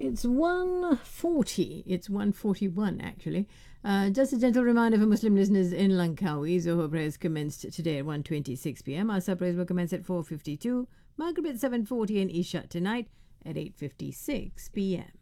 It's 1:40. It's 1:41 actually. Just a gentle reminder for Muslim listeners in Langkawi, Zohar prayers commenced today at 1:26 p.m. Asr prayers will commence at 4:52, Maghrib at 7:40 and Isha tonight at 8:56 p.m.